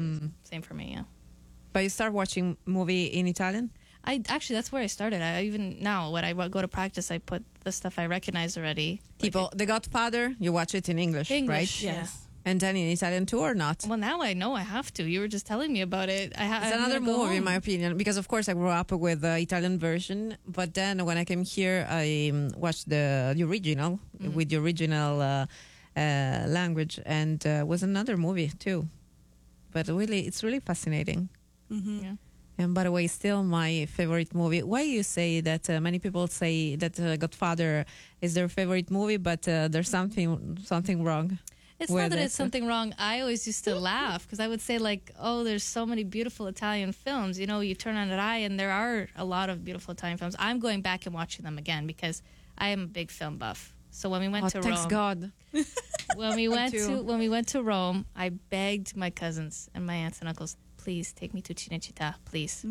Same for me, yeah. But you start watching movie in Italian? That's where I started. I even now when I go to practice, I put the stuff I recognize already. Tipo The Godfather, you watch it in English, right? English, Yes. yeah. And then in Italian too, or not? Well, now I know I have to. You were just telling me about it. It's another movie, in my opinion, because of course I grew up with the Italian version, but then when I came here, I watched the original with the original language, and was another movie too. But really, it's really fascinating. Yeah. And by the way, still my favorite movie. Why you say that? Many people say that Godfather is their favorite movie, but there's something wrong. It's not that it's something wrong. I always used to laugh because I would say like, oh, there's so many beautiful Italian films. You know, you turn on an eye and there are a lot of beautiful Italian films. I'm going back and watching them again because I am a big film buff. So when we went to thanks Rome, God. when we went to Rome, I begged my cousins and my aunts and uncles, please take me to Cinecittà, please.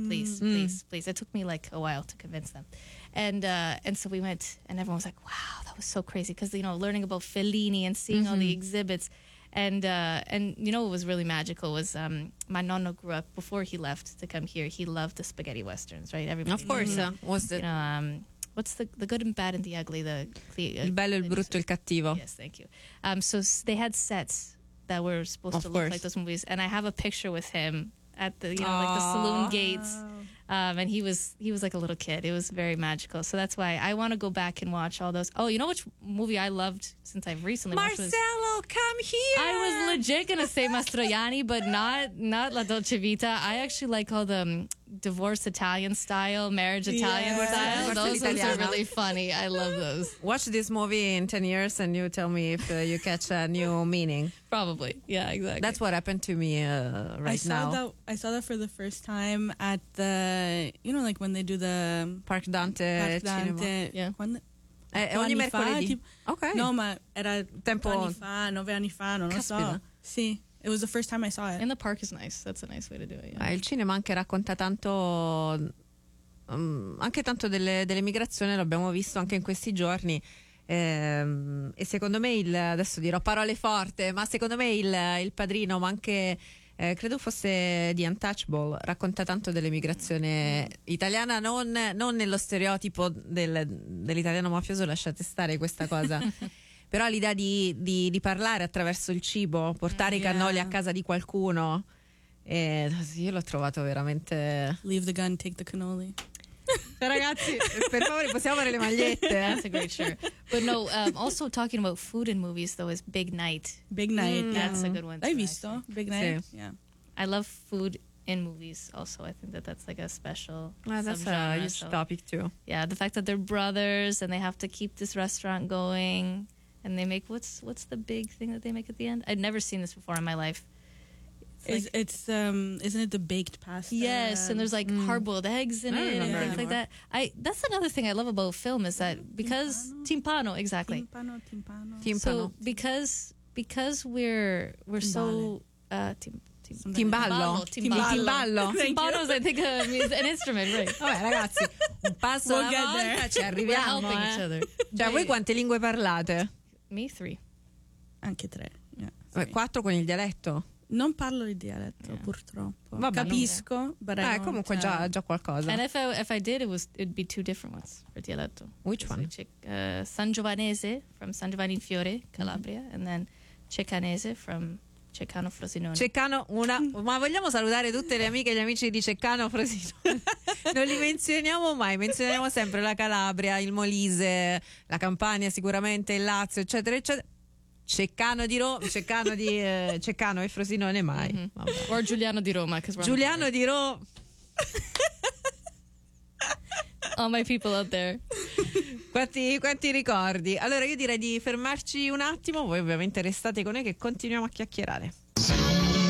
It took me like a while to convince them, and so we went, and everyone was like, "Wow, that was so crazy!" Because learning about Fellini and seeing all the exhibits, and what was really magical was my nonno grew up before he left to come here. He loved the spaghetti westerns, right? Everybody, Of course, was the what's the good and bad and the ugly? Il bello, il brutto, il cattivo. Yes, thank you. So they had sets that were supposed to look like those movies, and I have a picture with him at the like the saloon gates, and he was like a little kid. It was very magical. So that's why I want to go back and watch all those. Oh, you know which movie I loved since I've recently watched was Marcello, come here. I was legit gonna say Mastroianni, but not La Dolce Vita. I actually like all the divorce Italian style, marriage Italian style. Those ones are really funny. I love those. Watch this movie in 10 years and you tell me if you catch a new meaning. Probably. Yeah, exactly. That's what happened to me now. I saw that for the first time at the, like when they do the Park Dante Cinema. Yeah. Ogni mercoledì. Ok. No, ma era Tempo 9 anni fa, non lo so. Sì. It was the first time I saw it. And the park is nice. That's a nice way to do it. Yeah. Il cinema anche racconta tanto, anche tanto dell'emigrazione, l'abbiamo visto anche in questi giorni. E secondo me adesso dirò parole forti, ma secondo me il Padrino, ma anche credo fosse The Untouchable, racconta tanto dell'emigrazione italiana, non nello stereotipo dell'italiano mafioso, lasciate stare questa cosa. Però l'idea di parlare attraverso il cibo, portare i cannoli a casa di qualcuno, io l'ho trovato veramente... Leave the gun, take the cannoli. Ragazzi, per favore, possiamo fare le magliette? That's a great shirt. But no, also talking about food in movies though is Big Night. Big Night, that's a good one. L'hai visto? Big Night? Sì. Yeah. I love food in movies also. I think that's like a special That's subgenre, a huge topic too. Yeah, the fact that they're brothers and they have to keep this restaurant going, and they make what's the big thing that they make at the end? I'd never seen this before in my life. Isn't it the baked pasta? Yes, and there's like hard-boiled eggs in it and things like that. That's another thing I love about film is that because timpano, exactly. Timpano. So because we're so Timballo. Timpano is I think is an instrument, right? Vabbè ragazzi, un passo alla volta ci arriviamo. We're helping each other. Cioè, voi quante lingue parlate? Me 3. Anche 3. Yeah. 4 con il dialetto? Non parlo il dialetto, purtroppo. Vabbè, capisco, but I don't, comunque già qualcosa. And if I did, it'd be 2 different ones for dialetto. Which one? San Giovanese from San Giovanni in Fiore, Calabria, and then Ceccanese from Ceccano Frosinone. Ceccano, ma vogliamo salutare tutte le amiche e gli amici di Ceccano Frosinone? Non li menzioniamo mai, menzioniamo sempre la Calabria, il Molise, la Campania sicuramente, il Lazio, eccetera, eccetera. Ceccano e Frosinone mai. Mm-hmm. Or Giuliano di Roma. Giuliano di Roma. All my people out there. Quanti ricordi. Allora io direi di fermarci un attimo, voi ovviamente restate con noi che continuiamo a chiacchierare.